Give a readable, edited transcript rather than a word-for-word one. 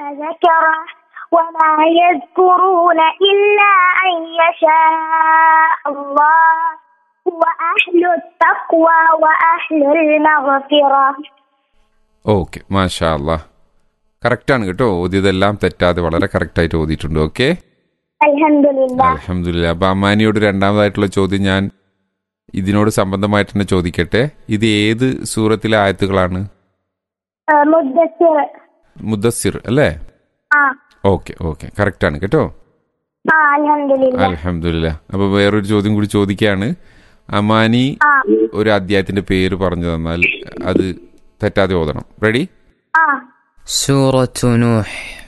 ذكره وما يذكرون إلا أن يشاء الله هو أهل التقوى وأهل المغفرة. Okay, മാഷാ അല്ലാ, കറക്റ്റാണ് കേട്ടോ. ഓതിയതെല്ലാം തെറ്റാതെ വളരെ കറക്റ്റായിട്ട് ഓതിയിട്ടുണ്ട്. ഓക്കെ, അൽഹംദുലില്ലാ. അൽഹംദുലില്ലാ. അപ്പം അമ്മാനിയോട് രണ്ടാമതായിട്ടുള്ള ചോദ്യം ഞാൻ ഇതിനോട് സംബന്ധമായിട്ട് തന്നെ ചോദിക്കട്ടെ. ഇത് ഏത് സൂറത്തിലെ ആയത്തുകളാണ്? മുദ്ദസ്സിർ. മുദ്ദസ്സിർ അല്ലേ? ആ ഓക്കെ ഓക്കെ, കറക്റ്റാണ് കേട്ടോ. അൽഹംദുലില്ലാ. അൽഹംദുലില്ലാ. അപ്പോൾ വേറൊരു ചോദ്യം കൂടി ചോദിക്കുകയാണ്. അമാനി ഒരു അധ്യായത്തിന്റെ പേര് പറഞ്ഞു തന്നാൽ അത് തെറ്റാതെ ഓതണം. റെഡി? സൂറത്തു നൂഹ്.